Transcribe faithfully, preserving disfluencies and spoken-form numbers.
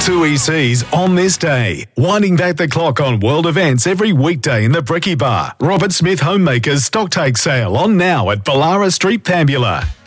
two E Cs on this day. Winding back the clock on world events every weekday in the Brekkie Bar. Robert Smith Homemakers stock take sale on now at Ballara Street, Pambula.